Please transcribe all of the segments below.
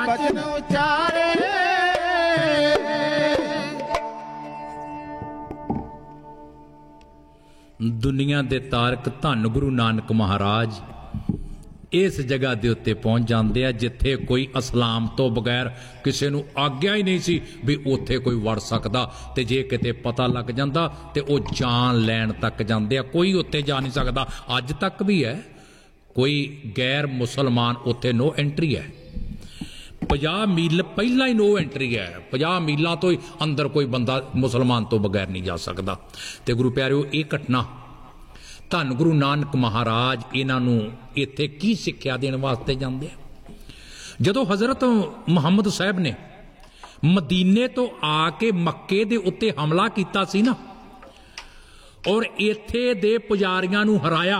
बचन उचारे। दुनिया दे तारक धन गुरु नानक महाराज इस जगह के उत्ते पहुँच जाते हैं जिथे कोई असलाम तो बगैर किसी को आग्या ही नहीं सी भी उत्थे कोई वड़ सकता, ते जे किते पता लग जाता तो वह जान लैन तक जाते हैं, कोई उत्ते जा नहीं सकता। अज तक भी है, कोई गैर मुसलमान उत्थे नो एंट्री है। 50 मील पहला ही नो एंट्री है, 50 मीलों तो ही अंदर कोई बंदा मुसलमान तो बगैर नहीं जा सकता। तो गुरु प्यारिओ ये घटना धन गुरु नानक महाराज इन्हों इत्थे की सिक्ख्या देने वास्ते जाते हैं। जदों हज़रत मुहम्मद साहब ने मदीने तो आके मक्के दे उत्ते हमला किया सी ना, और इत्थे दे पुजारियां नूं हराया,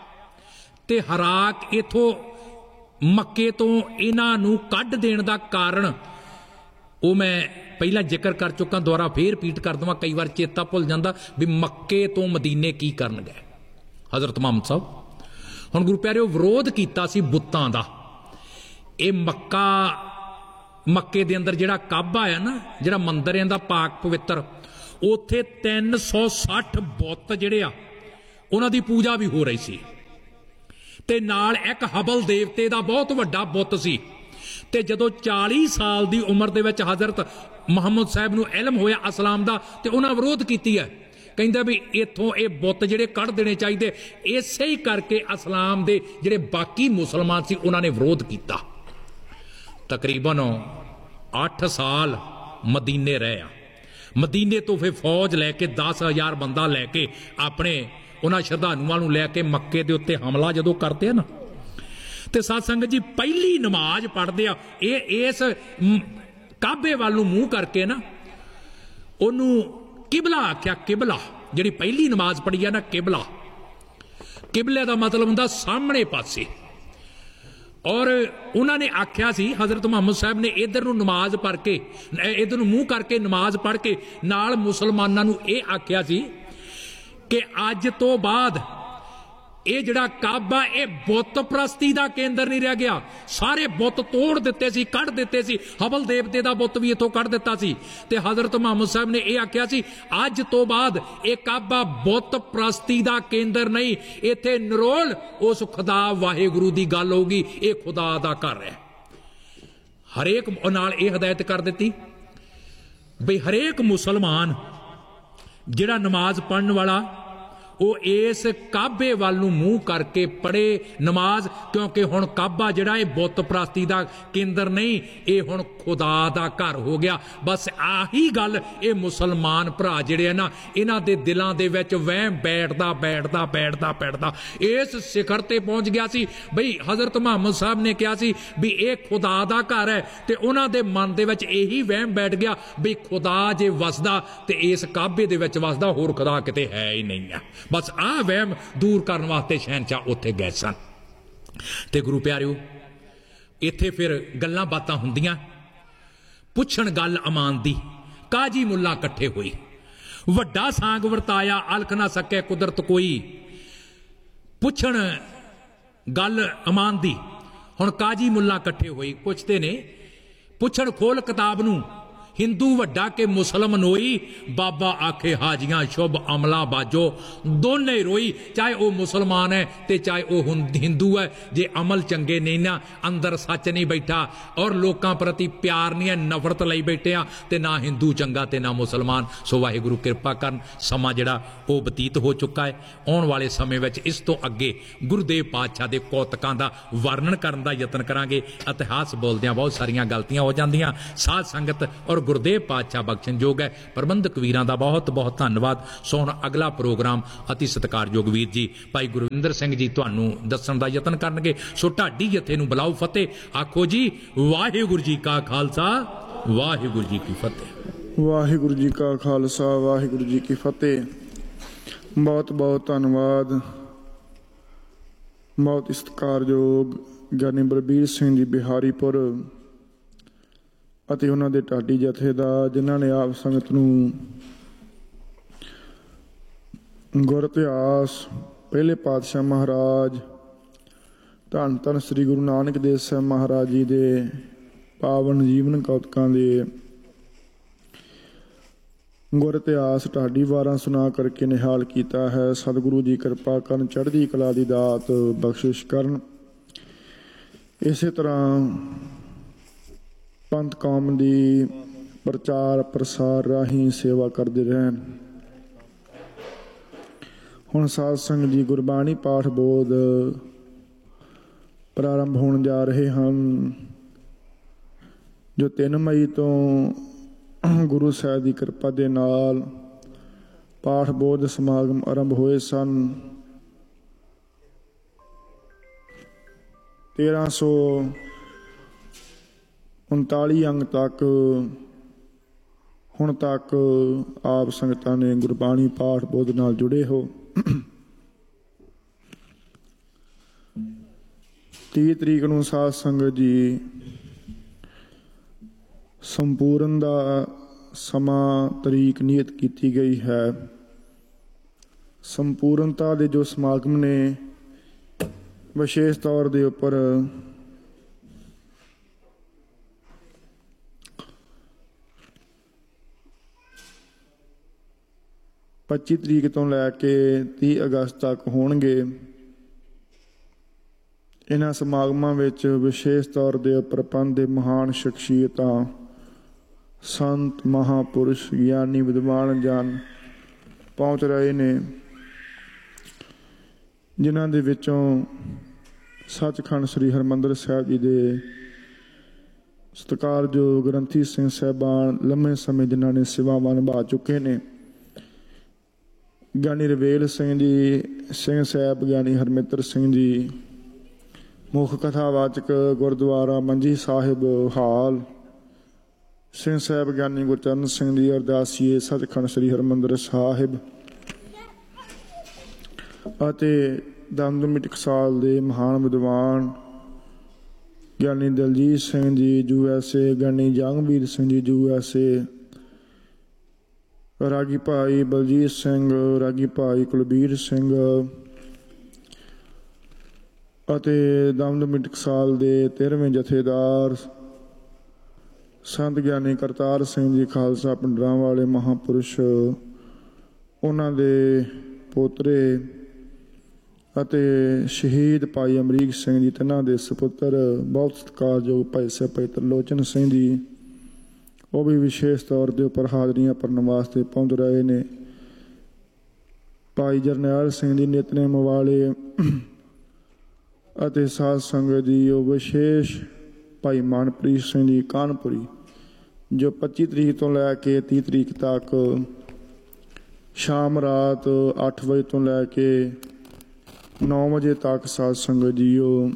ते हरा इथों मक्के तो इन्हों कढ़ देण दा कारण वो मैं पहला जिक्र कर चुका, दोबारा फिर रिपीट कर देवां, कई बार चेता भुल जाता भी मक्के तो मदीने की करन गए हज़रत मुहम्मद साहब। हुण गुरु प्यारिओ विरोध कीता सी बुत्तां दा। ये मक्का मक्के दे अंदर जिहड़ा काबा है ना, जिहड़ा मंदिर है पाक पवित्र, उत्थे 360 बुत जिहड़े आ उन्हां दी पूजा भी हो रही सी, ते नाल एक हबल देवते दा बहुत वड्डा बुत सी। ते जदों 40 साल दी उम्र दे विच हज़रत मुहम्मद साहब नूं इलम होया इस्लाम दा, ते उन्हां विरोध कीती है, कहंदे भी इत्थों ये बुत जिहड़े कढ़ देने चाहिए। इसे ही करके इस्लाम दे जिहड़े बाकी मुसलमान सी उन्हां ने विरोध कीता। तकरीबन 8 साल मदीने रहे। मदीने तो फिर फौज लैके 10,000 बंदा लैके अपने उन्हां श्रद्धालुआं नूं लैके मक्के दे उत्ते हमला जदों करते हैं ना, ते साध संगत जी पहली नमाज पढ़दे आ इस काबे वाल नूं मूँह करके ना, ओनू किबला आख्या। किबला जिहड़ी पहली नमाज पढ़ी है ना, किबला, किबले का मतलब हुंदा सामने पासे। और उन्होंने आख्या सी हज़रत मुहम्मद साहब ने इधर नूं नमाज पढ़ के, इधर नूं मूँह करके नमाज पढ़ के नाल मुसलमानां नूं इह आख्या सी कि अज तो बाद ये जिहड़ा काबा ये बुत प्रस्ती का केंद्र नहीं रह गया, सारे बुत तोड़ दिते सी, कढ़ दिते सी, हबल देवते का बुत भी इथों कढ़ दिता सी। ते हज़रत मुहम्मद साहब ने यह आख्या सी अज तो बाद ये काबा बुत प्रस्ती का केंद्र नहीं, इत्थे निरोल उस खुदा वाहिगुरू की गल होगी, ये खुदा का घर है। हरेक नाल ये हदायत कर दी बई हरेक मुसलमान जिहड़ा नमाज पढ़न वाला वो इस काबे वाल नूं मूँह करके पढ़े नमाज, क्योंकि हुण काबा जिहड़ा ये बुत प्रस्ती का केंद्र नहीं, ये हुण खुदा का घर हो गया। बस आही गल ये मुसलमान भरा जिहड़े है ना, इन्हां दे दिलां दे विच वहम बैठदा बैठदा बैठदा बैठदा इस शिखर ते पहुंच गया सी बई हज़रत मुहम्मद साहब ने कहा सी भी ये खुदा का घर है, ते उन्हां दे मन दे विच यही वहम बैठ गया भी खुदा जे वसदा ते इस काबे दे विच वसदा, होर खुदा किते है ही नहीं है। बस आ वहम दूर करने वास्ते शहनशाह उत्थे गए सन। ते गुरु प्यारिओ इत्थे फिर गल्लां बातां हुंदियां, पुछण गल अमान दी, काजी मुल्ला कट्ठे होई, वड्डा सांग वरताया अलख ना सके कुदरत कोई, पुछण गल अमान दी। हुण काजी मुल्ला कट्ठे होई, पुछते ने पुछण खोल किताब नूं, हिंदू वड्डा के मुसलम नोई, बाबा आखे हाजियां शुभ अमला बाजो, दोने रोई, चाहे वह मुसलमान है ते चाहे वह हिंदू है। जे अमल चंगे नहीं ना, अंदर सच नहीं बैठा और लोगों प्रति प्यार नहीं है, नफरत लई बैठे आ, ते ना हिंदू चंगा ते ना मुसलमान। सो वाहिगुरू कृपा करन, समा जिहड़ा वो बतीत हो चुका है। आउण वाले समय विच इस तो अगे गुरुदेव पातशाह दे कौतकां दा वर्णन करन दा यतन करांगे। इतिहास बोलदियां बहुत सारियां गलतियां हो जांदियां। साध संगत और गुरुदेव पातशाह बख्शणयोग है। प्रबंधक वीरां दा बहुत बहुत धन्नवाद। सो हुण अगला प्रोग्राम अति सत्कारयोग वीर जी भाई गुरविंदर सिंह जी तुहानूं दस्सण दा यतन करनगे। सो ढाडी जथे नूं बुलाओ फतेह। आखो जी वाहिगुरू जी का खालसा वाहिगुरू जी की फतेह। वाहिगुरू जी का खालसा वाहिगुरू जी की फतेह। बहुत बहुत धन्नवाद। बहुत सत्कारयोग ਗਿਆਨੀ ਬਲਬੀਰ ਸਿੰਘ ਜੀ ਬਿਹਾਰੀਪੁਰ ਅਤੇ ਉਹਨਾਂ ਦੇ ਢਾਡੀ ਜਥੇ ਦਾ, ਜਿਨ੍ਹਾਂ ਨੇ ਆਪ ਸੰਗਤ ਨੂੰ ਗੁਰ ਇਤਿਹਾਸ ਪਹਿਲੇ ਪਾਤਸ਼ਾਹ ਮਹਾਰਾਜ ਧੰਨ ਧੰਨ ਸ੍ਰੀ ਗੁਰੂ ਨਾਨਕ ਦੇਵ ਸਾਹਿਬ ਮਹਾਰਾਜ ਜੀ ਦੇ ਪਾਵਨ ਜੀਵਨ ਕੌਤਕਾਂ ਦੇ ਗੁਰ ਇਤਿਹਾਸ ਢਾਡੀ ਵਾਰਾਂ ਸੁਣਾ ਕਰਕੇ ਨਿਹਾਲ ਕੀਤਾ ਹੈ। ਸਤਿਗੁਰੂ ਜੀ ਕਿਰਪਾ ਕਰਨ, ਚੜ੍ਹਦੀ ਕਲਾ ਦੀ ਦਾਤ ਬਖਸ਼ਿਸ਼ ਕਰਨ। ਇਸੇ ਤਰ੍ਹਾਂ ਪੰਥ ਕੌਮ ਦੀ ਪ੍ਰਚਾਰ ਪ੍ਰਸਾਰ ਰਾਹੀਂ ਸੇਵਾ ਕਰਦੇ ਰਹਿਣ। ਹੁਣ ਸਾਧ ਸੰਗਤ ਜੀ ਗੁਰਬਾਣੀ ਪਾਠ ਬੋਧ ਪ੍ਰਾਰੰਭ ਹੋਣ ਜਾ ਰਹੇ ਹਨ, ਜੋ 3 ਮਈ ਤੋਂ ਗੁਰੂ ਸਾਹਿਬ ਦੀ ਕਿਰਪਾ ਦੇ ਨਾਲ ਪਾਠ ਬੋਧ ਸਮਾਗਮ ਆਰੰਭ ਹੋਏ ਸਨ। 1339 ਅੰਗ ਤੱਕ ਹੁਣ ਤੱਕ ਆਪ ਸੰਗਤਾਂ ਨੇ ਗੁਰਬਾਣੀ ਪਾਠ ਬੋਧ ਨਾਲ ਜੁੜੇ ਹੋ। 30 ਤਰੀਕ ਨੂੰ ਸਾਧ ਸੰਗਤ ਜੀ ਸੰਪੂਰਨ ਦਾ ਸਮਾਂ ਤਰੀਕ ਨਿਯਤ ਕੀਤੀ ਗਈ ਹੈ। ਸੰਪੂਰਨਤਾ ਦੇ ਜੋ ਸਮਾਗਮ ਨੇ ਵਿਸ਼ੇਸ਼ ਤੌਰ ਦੇ ਉੱਪਰ 25 ਤਰੀਕ ਤੋਂ ਲੈ ਕੇ 30 ਅਗਸਤ ਤੱਕ ਹੋਣਗੇ। ਇਹਨਾਂ ਸਮਾਗਮਾਂ ਵਿੱਚ ਵਿਸ਼ੇਸ਼ ਤੌਰ ਦੇ ਉੱਪਰ ਪੰਥ ਦੇ ਮਹਾਨ ਸ਼ਖਸੀਅਤਾਂ, ਸੰਤ, ਮਹਾਂਪੁਰਸ਼, ਗਿਆਨੀ, ਵਿਦਵਾਨ ਜਨ ਪਹੁੰਚ ਰਹੇ ਨੇ, ਜਿਨ੍ਹਾਂ ਦੇ ਵਿੱਚੋਂ ਸੱਚਖੰਡ ਸ੍ਰੀ ਹਰਿਮੰਦਰ ਸਾਹਿਬ ਜੀ ਦੇ ਸਤਿਕਾਰਯੋਗ ਗ੍ਰੰਥੀ ਸਿੰਘ ਸਾਹਿਬਾਨ ਲੰਮੇ ਸਮੇਂ ਜਿਨ੍ਹਾਂ ਨੇ ਸੇਵਾਵਾਂ ਨਿਭਾ ਚੁੱਕੇ ਨੇ। ਗਿਆਨੀ ਰਵੇਲ ਸਿੰਘ ਜੀ, ਸਿੰਘ ਸਾਹਿਬ ਗਿਆਨੀ ਹਰਮਿੱਤਰ ਸਿੰਘ ਜੀ, ਮੁੱਖ ਕਥਾਵਾਚਕ ਗੁਰਦੁਆਰਾ ਮੰਜੀ ਸਾਹਿਬ ਹਾਲ, ਸਿੰਘ ਸਾਹਿਬ ਗਿਆਨੀ ਗੁਰਚਰਨ ਸਿੰਘ ਜੀ ਅਰਦਾਸੀਏ ਸੱਚਖੰਡ ਸ੍ਰੀ ਹਰਿਮੰਦਰ ਸਾਹਿਬ, ਅਤੇ ਦਮਦਮੀ ਟਕਸਾਲ ਦੇ ਮਹਾਨ ਵਿਦਵਾਨ ਗਿਆਨੀ ਦਲਜੀਤ ਸਿੰਘ ਜੀ USA, ਗਿਆਨੀ ਜੰਗਵੀਰ ਸਿੰਘ ਜੀ USA, ਰਾਗੀ ਭਾਈ ਬਲਜੀਤ ਸਿੰਘ, ਰਾਗੀ ਭਾਈ ਕੁਲਬੀਰ ਸਿੰਘ, ਅਤੇ ਦਮਦਮੀ ਟਕਸਾਲ ਦੇ 13ਵੇਂ ਜਥੇਦਾਰ ਸੰਤ ਗਿਆਨੀ ਕਰਤਾਰ ਸਿੰਘ ਜੀ ਖਾਲਸਾ ਪਿੰਡਰਾਂ ਵਾਲੇ ਮਹਾਂਪੁਰਸ਼, ਉਹਨਾਂ ਦੇ ਪੋਤਰੇ ਅਤੇ ਸ਼ਹੀਦ ਭਾਈ ਅਮਰੀਕ ਸਿੰਘ ਜੀ, ਤਿੰਨਾਂ ਦੇ ਸਪੁੱਤਰ ਬਹੁਤ ਸਤਿਕਾਰਯੋਗ ਭਾਈ ਸਾਹਿਬ ਭਾਈ ਤਰਲੋਚਨ ਸਿੰਘ ਜੀ, ਉਹ ਵੀ ਵਿਸ਼ੇਸ਼ ਤੌਰ ਦੇ ਉੱਪਰ ਹਾਜ਼ਰੀਆਂ ਭਰਨ ਵਾਸਤੇ ਪਹੁੰਚ ਰਹੇ ਨੇ। ਭਾਈ ਜਰਨੈਲ ਸਿੰਘ ਜੀ ਨਿਤਨੇਮ ਵਾਲੇ ਅਤੇ ਸਾਧ ਸੰਗਤ ਜੀ ਉਹ ਵਿਸ਼ੇਸ਼ ਭਾਈ ਮਨਪ੍ਰੀਤ ਸਿੰਘ ਜੀ ਕਾਨਪੁਰੀ, ਜੋ 25 ਤਰੀਕ ਤੋਂ ਲੈ ਕੇ 30 ਤਰੀਕ ਤੱਕ ਸ਼ਾਮ ਰਾਤ 8 ਵਜੇ ਤੋਂ ਲੈ ਕੇ 9 ਵਜੇ ਤੱਕ ਸਾਧ ਸੰਗਤ ਜੀ ਉਹ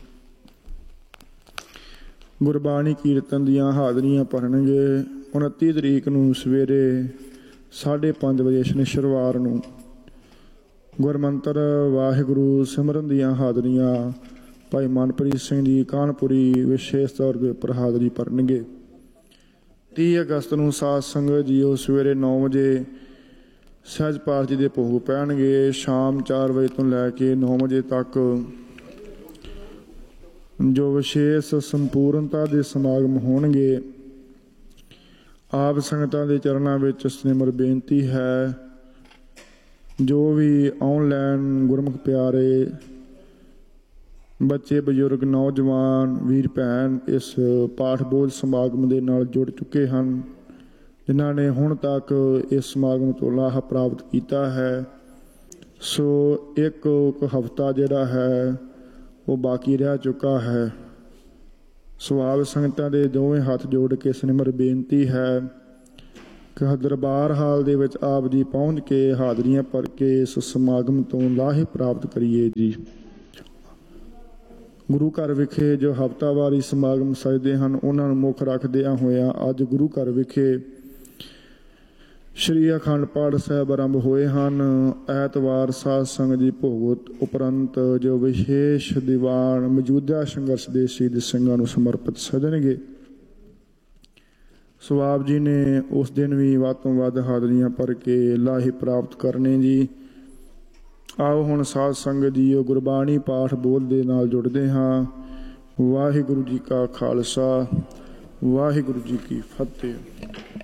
ਗੁਰਬਾਣੀ ਕੀਰਤਨ ਦੀਆਂ ਹਾਜ਼ਰੀਆਂ ਭਰਨਗੇ। 29 ਤਰੀਕ ਨੂੰ ਸਵੇਰੇ 5:30 ਵਜੇ ਸ਼ਨੀਚਰਵਾਰ ਨੂੰ ਗੁਰਮੰਤਰ ਵਾਹਿਗੁਰੂ ਸਿਮਰਨ ਦੀਆਂ ਹਾਜ਼ਰੀਆਂ ਭਾਈ ਮਨਪ੍ਰੀਤ ਸਿੰਘ ਜੀ ਕਾਨਪੁਰੀ ਵਿਸ਼ੇਸ਼ ਤੌਰ ਦੇ ਉੱਪਰ ਹਾਜ਼ਰੀ ਭਰਨਗੇ। 30 ਅਗਸਤ ਨੂੰ ਸਾਧ ਸੰਗਤ ਜੀ ਉਹ ਸਵੇਰੇ 9 ਵਜੇ ਸਹਿਜ ਪਾਠ ਜੀ ਦੇ ਭੋਗ ਪੈਣਗੇ। ਸ਼ਾਮ 4 ਵਜੇ ਤੋਂ ਲੈ ਕੇ 9 ਵਜੇ ਤੱਕ ਜੋ ਵਿਸ਼ੇਸ਼ ਸੰਪੂਰਨਤਾ ਦੇ ਸਮਾਗਮ ਹੋਣਗੇ। ਆਪ ਸੰਗਤਾਂ ਦੇ ਚਰਨਾਂ ਵਿੱਚ ਸਿਮਰ ਬੇਨਤੀ ਹੈ, ਜੋ ਵੀ ਆਨਲਾਈਨ ਗੁਰਮੁਖ ਪਿਆਰੇ ਬੱਚੇ, ਬਜ਼ੁਰਗ, ਨੌਜਵਾਨ, ਵੀਰ ਭੈਣ ਇਸ ਪਾਠ ਬੋਧ ਸਮਾਗਮ ਦੇ ਨਾਲ ਜੁੜ ਚੁੱਕੇ ਹਨ, ਜਿਨ੍ਹਾਂ ਨੇ ਹੁਣ ਤੱਕ ਇਸ ਸਮਾਗਮ ਤੋਂ ਲਾਭ ਪ੍ਰਾਪਤ ਕੀਤਾ ਹੈ, ਸੋ ਇੱਕ ਹਫ਼ਤਾ ਜਿਹੜਾ ਹੈ ਉਹ ਬਾਕੀ ਰਹਿ ਚੁੱਕਾ ਹੈ। ਸੋ ਆਪ ਸੰਗਤਾਂ ਦੇ ਦੋਵੇਂ ਹੱਥ ਜੋੜ ਕੇ ਸਿਮਰ ਬੇਨਤੀ ਹੈ ਕਿ ਦਰਬਾਰ ਹਾਲ ਦੇ ਵਿੱਚ ਆਪ ਜੀ ਪਹੁੰਚ ਕੇ ਹਾਜ਼ਰੀਆਂ ਭਰ ਕੇ ਇਸ ਸਮਾਗਮ ਤੋਂ ਲਾਭ ਪ੍ਰਾਪਤ ਕਰੀਏ ਜੀ। ਗੁਰੂ ਘਰ ਵਿਖੇ ਜੋ ਹਫ਼ਤਾਵਾਰੀ ਸਮਾਗਮ ਸਜਦੇ ਹਨ, ਉਹਨਾਂ ਨੂੰ ਮੁੱਖ ਰੱਖਦਿਆਂ ਹੋਇਆਂ ਅੱਜ ਗੁਰੂ ਘਰ ਵਿਖੇ ਸ਼੍ਰੀ ਅਖੰਡ ਪਾਠ ਸਾਹਿਬ ਆਰੰਭ ਹੋਏ ਹਨ। ਐਤਵਾਰ ਸਾਧ ਸੰਗਤ ਜੀ ਭੋਗ ਉਪਰੰਤ ਜੋ ਵਿਸ਼ੇਸ਼ ਦੀਵਾਨ ਮੌਜੂਦਾ ਸੰਘਰਸ਼ ਦੇ ਸ਼ਹੀਦ ਸਿੰਘਾਂ ਨੂੰ ਸਮਰਪਿਤ ਸਜਣਗੇ। ਸੋ ਆਪ ਜੀ ਨੇ ਉਸ ਦਿਨ ਵੀ ਵੱਧ ਤੋਂ ਵੱਧ ਹਾਜ਼ਰੀਆਂ ਭਰ ਕੇ ਲਾਹੇ ਪ੍ਰਾਪਤ ਕਰਨੇ ਜੀ। ਆਓ ਹੁਣ ਸਾਧ ਸੰਗਤ ਜੀ ਉਹ ਗੁਰਬਾਣੀ ਪਾਠ ਬੋਧ ਦੇ ਨਾਲ ਜੁੜਦੇ ਹਾਂ। ਵਾਹਿਗੁਰੂ ਜੀ ਕਾ ਖਾਲਸਾ, ਵਾਹਿਗੁਰੂ ਜੀ ਕੀ ਫਤਿਹ।